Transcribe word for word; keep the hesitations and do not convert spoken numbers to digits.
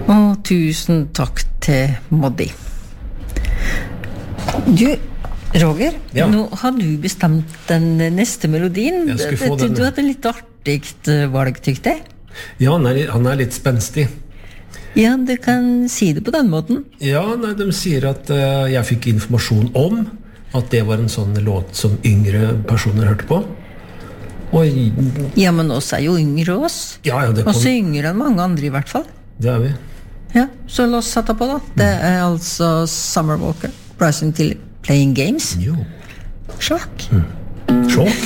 Og tusen takk til Moddi. Du, Roger, Ja. nå har du bestemt den neste melodien. Jeg skulle få den, Du ja. hadde litt artigt valg, tykte jeg. Ja, han er, han er litt spenstig. Ja, du kan si det på den måten. Ja, nei, de sier at eh, jeg fikk informasjon om at det var en sånn låt som yngre personer hørte på. Og Ja, men oss er jo yngre oss. ja, ja, det kom, Også yngre enn mange andre i hvert fall. det er vi. Ja, så la oss sette på da. Det er altså Summer Walker, Bryson Tilley, Playing Games. Jo. Sjakk. Sjokk.